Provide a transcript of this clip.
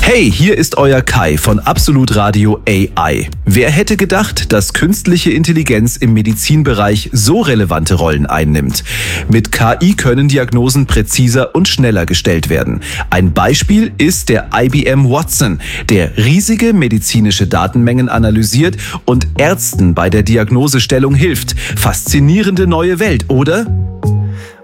Hey, hier ist euer Kai von Absolut Radio AI. Wer hätte gedacht, dass künstliche Intelligenz im Medizinbereich so relevante Rollen einnimmt? Mit KI können Diagnosen präziser und schneller gestellt werden. Ein Beispiel ist der IBM Watson, der riesige medizinische Datenmengen analysiert und Ärzten bei der Diagnosestellung hilft. Faszinierende neue Welt, oder?